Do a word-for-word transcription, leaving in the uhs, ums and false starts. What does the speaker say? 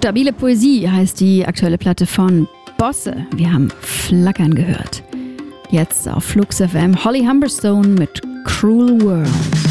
Stabile Poesie heißt die aktuelle Platte von Bosse. Wir haben Flackern gehört. Jetzt auf Flux F M Holly Humberstone mit Cruel World.